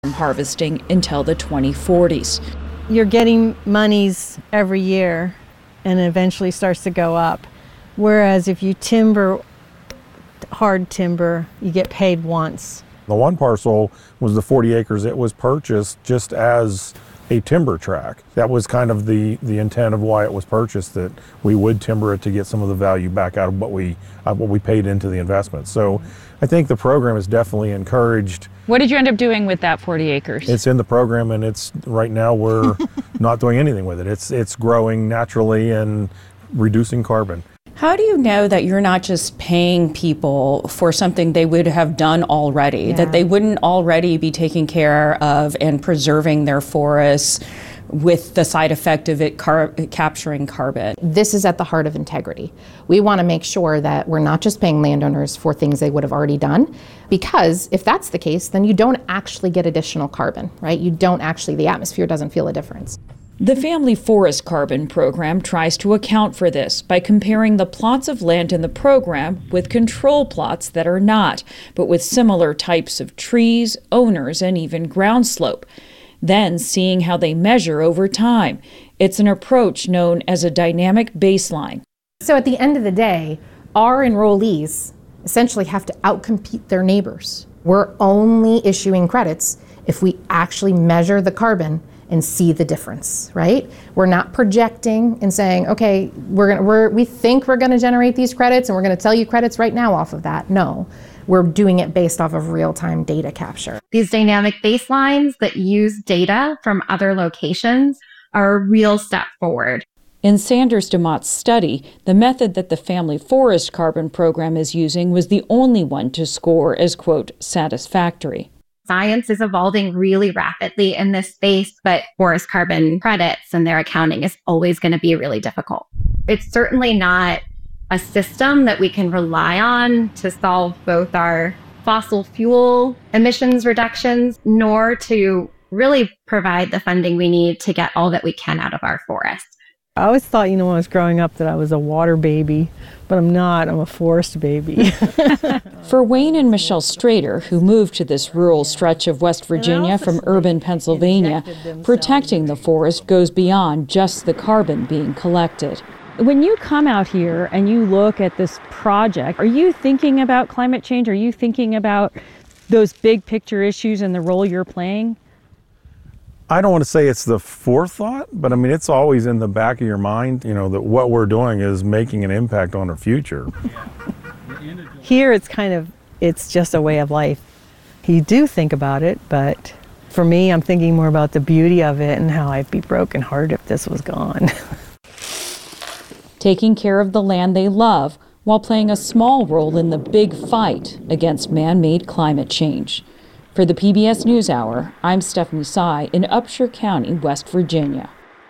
from harvesting until the 2040s. You're getting monies every year and it eventually starts to go up. Whereas if you timber, hard timber, you get paid once. The one parcel was the 40 acres. It was purchased just as a timber tract. That was kind of the intent of why it was purchased, that we would timber it to get some of the value back out of what we paid into the investment. So I think the program is definitely encouraged. What did you end up doing with that 40 acres? It's in the program, and it's right now we're not doing anything with it. It's growing naturally and reducing carbon. How do you know that you're not just paying people for something they would have done already, that they wouldn't already be taking care of and preserving their forests with the side effect of it capturing carbon? This is at the heart of integrity. We want to make sure that we're not just paying landowners for things they would have already done, because if that's the case, then you don't actually get additional carbon, right? You don't actually, the atmosphere doesn't feel a difference. The Family Forest Carbon Program tries to account for this by comparing the plots of land in the program with control plots that are not, but with similar types of trees, owners, and even ground slope. Then seeing how they measure over time. It's an approach known as a dynamic baseline. So at the end of the day, our enrollees essentially have to outcompete their neighbors. We're only issuing credits if we actually measure the carbon and see the difference, right? We're not projecting and saying, okay, we think we're gonna generate these credits and we're gonna tell you credits right now off of that. No, we're doing it based off of real-time data capture. These dynamic baselines that use data from other locations are a real step forward. In Sanders DeMott's study, the method that the Family Forest Carbon Program is using was the only one to score as, quote, satisfactory. Science is evolving really rapidly in this space, but forest carbon credits and their accounting is always going to be really difficult. It's certainly not a system that we can rely on to solve both our fossil fuel emissions reductions, nor to really provide the funding we need to get all that we can out of our forests. I always thought, when I was growing up, that I was a water baby, but I'm not. I'm a forest baby. For Wayne and Michelle Strader, who moved to this rural stretch of West Virginia from urban Pennsylvania, protecting the forest goes beyond just the carbon being collected. When you come out here and you look at this project, are you thinking about climate change? Are you thinking about those big picture issues and the role you're playing? I don't want to say it's the forethought, but it's always in the back of your mind, that what we're doing is making an impact on our future. Here it's just a way of life. You do think about it, but for me, I'm thinking more about the beauty of it and how I'd be brokenhearted if this was gone. Taking care of the land they love while playing a small role in the big fight against man-made climate change. For the PBS NewsHour, I'm Stephanie Sy in Upshur County, West Virginia.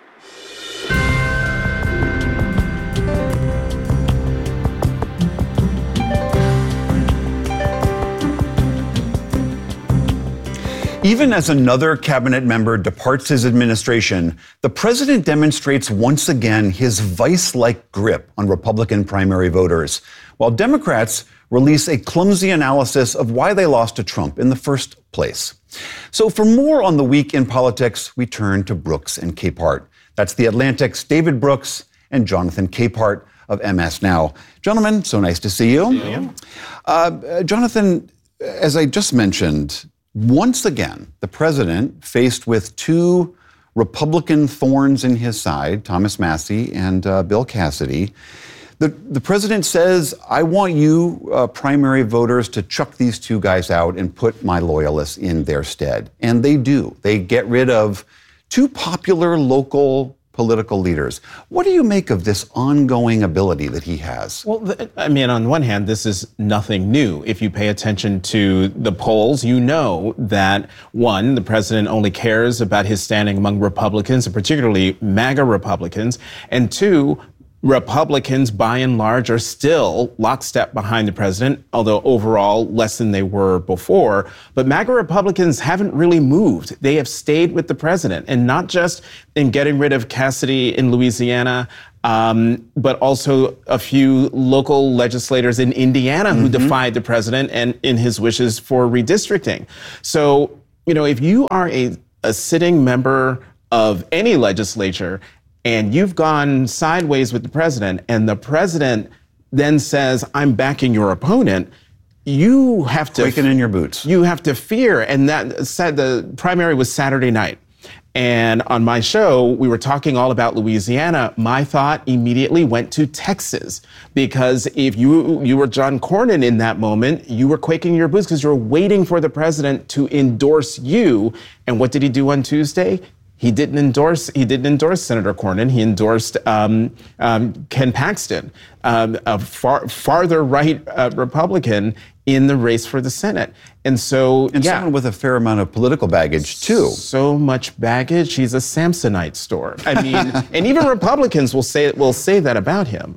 Even as another cabinet member departs his administration, the president demonstrates once again his vice-like grip on Republican primary voters, while Democrats release a clumsy analysis of why they lost to Trump in the first place. So for more on the week in politics, we turn to Brooks and Capehart. That's The Atlantic's David Brooks and Jonathan Capehart of MS Now. Gentlemen, so nice to see you. Jonathan, as I just mentioned, once again, the president, faced with two Republican thorns in his side, Thomas Massie and Bill Cassidy, the president says, I want you primary voters to chuck these two guys out and put my loyalists in their stead. And they do. They get rid of two popular local political leaders. What do you make of this ongoing ability that he has? Well, on one hand, this is nothing new. If you pay attention to the polls, you know that, one, the president only cares about his standing among Republicans, and particularly MAGA Republicans, and two, Republicans, by and large, are still lockstep behind the president, although overall less than they were before. But MAGA Republicans haven't really moved. They have stayed with the president, and not just in getting rid of Cassidy in Louisiana, but also a few local legislators in Indiana who defied the president and in his wishes for redistricting. So if you are a sitting member of any legislature and you've gone sideways with the president and the president then says, I'm backing your opponent, you have to... Quaking in your boots. You have to fear. And that said, the primary was Saturday night. And on my show, we were talking all about Louisiana. My thought immediately went to Texas, because if you were John Cornyn in that moment, you were quaking your boots because you were waiting for the president to endorse you. And what did he do on Tuesday? He didn't endorse Senator Cornyn. He endorsed Ken Paxton, a farther right Republican in the race for the Senate. And someone with a fair amount of political baggage too. So much baggage. He's a Samsonite store. I mean, and even Republicans will say that about him.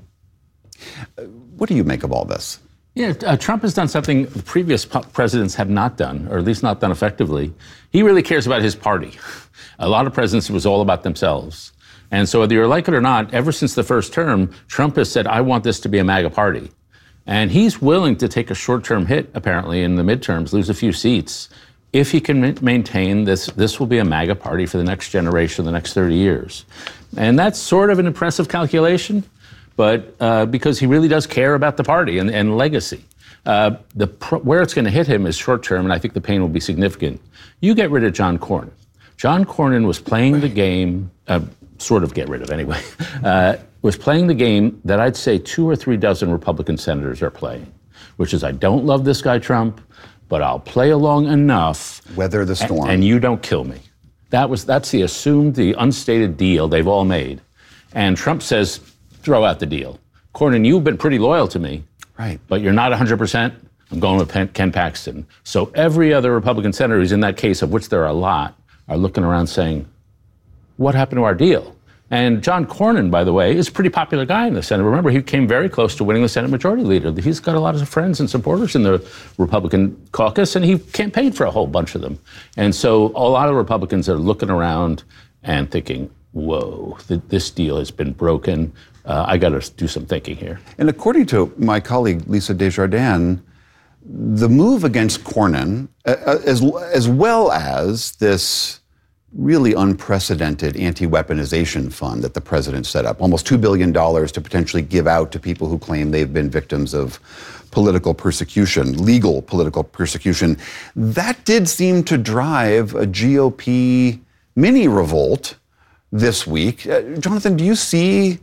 What do you make of all this? Yeah, Trump has done something the previous presidents have not done, or at least not done effectively. He really cares about his party. A lot of presidents, it was all about themselves. And so whether you like it or not, ever since the first term, Trump has said, I want this to be a MAGA party. And he's willing to take a short-term hit, apparently, in the midterms, lose a few seats, if he can maintain this will be a MAGA party for the next generation, the next 30 years. And that's sort of an impressive calculation, but because he really does care about the party and legacy. Where it's going to hit him is short-term, and I think the pain will be significant. You get rid of John Cornyn. John Cornyn was playing the game, sort of get rid of anyway, was playing the game that I'd say 2 or 3 dozen Republican senators are playing, which is I don't love this guy Trump, but I'll play along enough. Weather the storm. And you don't kill me. That's the assumed, the unstated deal they've all made. And Trump says, throw out the deal. Cornyn, you've been pretty loyal to me. Right. But you're not 100%. I'm going with Ken Paxton. So every other Republican senator who's in that case, of which there are a lot, are looking around saying, what happened to our deal? And John Cornyn, by the way, is a pretty popular guy in the Senate. Remember, he came very close to winning the Senate Majority Leader. He's got a lot of friends and supporters in the Republican caucus, and he campaigned for a whole bunch of them. And so a lot of Republicans are looking around and thinking, whoa, this deal has been broken. I got to do some thinking here. And according to my colleague, Lisa Desjardins, the move against Cornyn, as well as this really unprecedented anti-weaponization fund that the president set up, almost $2 billion to potentially give out to people who claim they've been victims of political persecution, legal political persecution, that did seem to drive a GOP mini revolt this week. Jonathan, do you see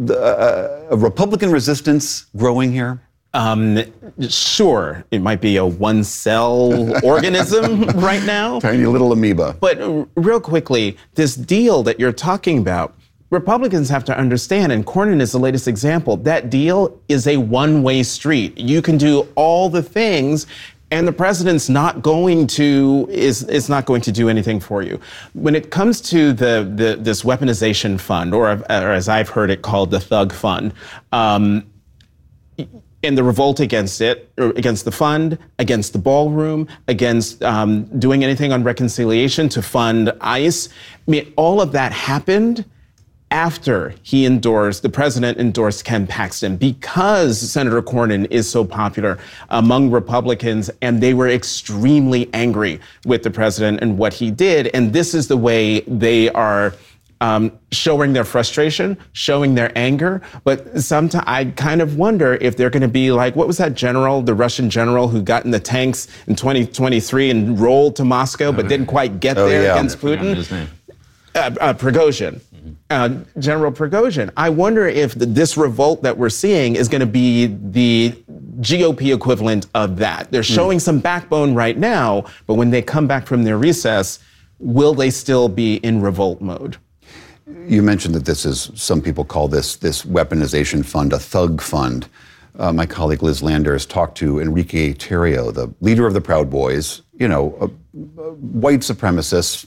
a Republican resistance growing here? Sure, it might be a one-cell organism right now. Tiny little amoeba. But real quickly, this deal that you're talking about, Republicans have to understand, and Cornyn is the latest example, that deal is a one-way street. You can do all the things, and the president's not going to is not going to do anything for you. When it comes to this weaponization fund, or as I've heard it called, the Thug Fund, and the revolt against it, or against the fund, against the ballroom, against doing anything on reconciliation to fund ICE. I mean, all of that happened after the president endorsed Ken Paxton, because Senator Cornyn is so popular among Republicans, and they were extremely angry with the president and what he did. And this is the way they are showing their frustration, showing their anger. But sometimes I kind of wonder if they're going to be like, what was that general, the Russian general who got in the tanks in 2023 and rolled to Moscow, but didn't quite get there against Putin? Prigozhin. General Prigozhin. I wonder if this revolt that we're seeing is going to be the GOP equivalent of that. They're showing some backbone right now, but when they come back from their recess, will they still be in revolt mode? You mentioned that some people call this weaponization fund a thug fund. My colleague Liz Landers talked to Enrique Tarrio, the leader of the Proud Boys, a white supremacist,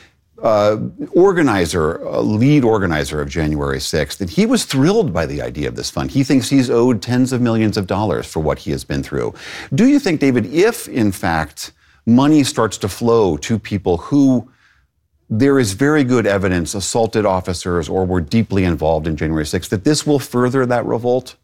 lead organizer of January 6th, and he was thrilled by the idea of this fund. He thinks he's owed tens of millions of dollars for what he has been through. Do you think, David, if in fact money starts to flow to people who there is very good evidence assaulted officers or were deeply involved in January 6th, that this will further that revolt?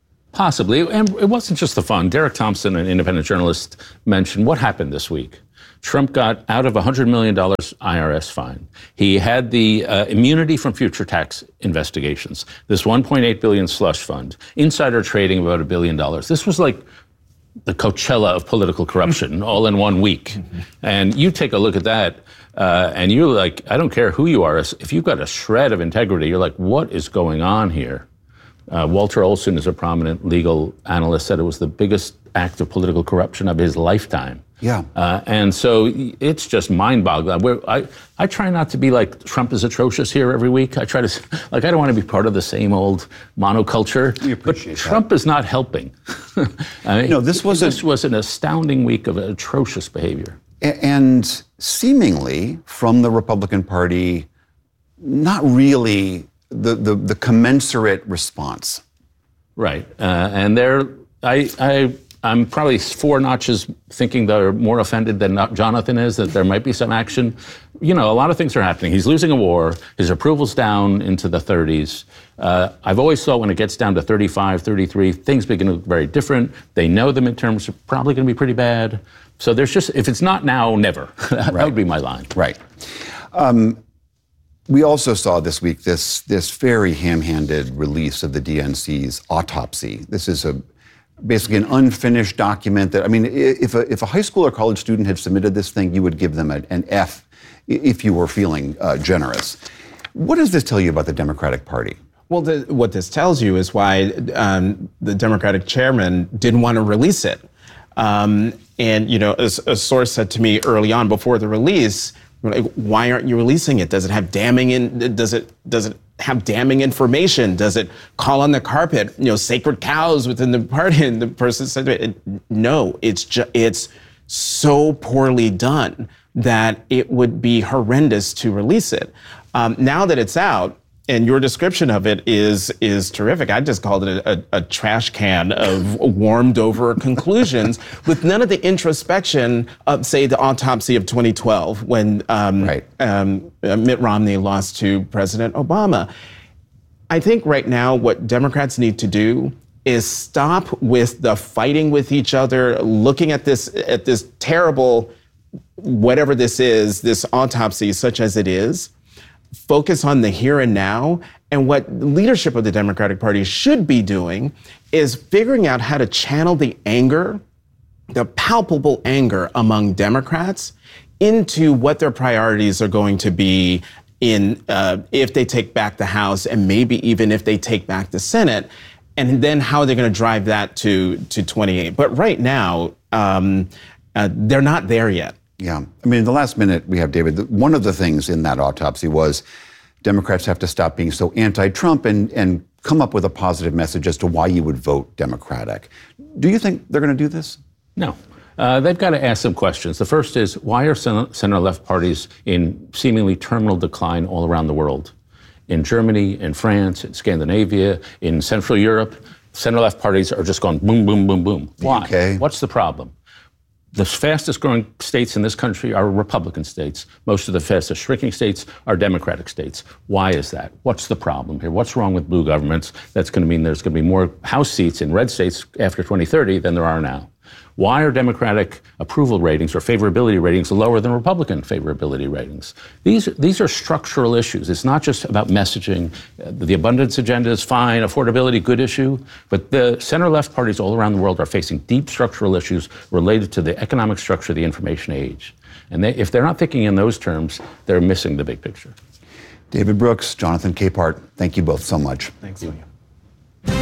Possibly. And it wasn't just the fund. Derek Thompson, an independent journalist, mentioned what happened this week. Trump got out of $100 million IRS fine. He had the immunity from future tax investigations, this $1.8 billion slush fund, insider trading about $1 billion. This was like the Coachella of political corruption all in 1 week. And you take a look at that, and you're like, I don't care who you are. If you've got a shred of integrity, you're like, what is going on here? Walter Olson is a prominent legal analyst, said it was the biggest act of political corruption of his lifetime. Yeah. And so it's just mind-boggling. I try not to be like, Trump is atrocious here every week. I try to, I don't want to be part of the same old monoculture. We appreciate but Trump is not helping. This was an astounding week of atrocious behavior. And seemingly, from the Republican Party, not really the commensurate response. Right. And I'm probably 4 notches thinking they're more offended than Jonathan is, that there might be some action. A lot of things are happening. He's losing a war. His approval's down into the 30s. I've always thought when it gets down to 35, 33, things begin to look very different. They know the midterms are probably going to be pretty bad. So there's just, if it's not now, never. That would be my line. Right. We also saw this week this very ham-handed release of the DNC's autopsy. This is basically an unfinished document that, if a high school or college student had submitted this thing, you would give them an F if you were feeling generous. What does this tell you about the Democratic Party? Well, what this tells you is why the Democratic chairman didn't want to release it. And as a source said to me early on before the release, why aren't you releasing it? Does it have does it have damning information? Does it call on the carpet, sacred cows within the party? And the person said, no, it's so poorly done that it would be horrendous to release it. Now that it's out, and your description of it is terrific. I just called it a trash can of warmed over conclusions with none of the introspection of, say, the autopsy of 2012 when Mitt Romney lost to President Obama. I think right now what Democrats need to do is stop with the fighting with each other, looking at this terrible, whatever this is, this autopsy, such as it is. Focus on the here and now. And what leadership of the Democratic Party should be doing is figuring out how to channel the anger, the palpable anger among Democrats, into what their priorities are going to be in if they take back the House and maybe even if they take back the Senate, and then how they're going to drive that to 28. But right now, they're not there yet. Yeah. In the last minute we have, David, one of the things in that autopsy was Democrats have to stop being so anti-Trump and come up with a positive message as to why you would vote Democratic. Do you think they're going to do this? No. They've got to ask some questions. The first is, why are center-left parties in seemingly terminal decline all around the world? In Germany, in France, in Scandinavia, in Central Europe, center-left parties are just going boom, boom, boom, boom. Why? Okay. What's the problem? The fastest growing states in this country are Republican states. Most of the fastest shrinking states are Democratic states. Why is that? What's the problem here? What's wrong with blue governments? That's going to mean there's going to be more House seats in red states after 2030 than there are now. Why are Democratic approval ratings or favorability ratings lower than Republican favorability ratings? These are structural issues. It's not just about messaging. The abundance agenda is fine, affordability, good issue, but the center-left parties all around the world are facing deep structural issues related to the economic structure of the information age. And if they're not thinking in those terms, they're missing the big picture. David Brooks, Jonathan Capehart, thank you both so much. Thanks, William.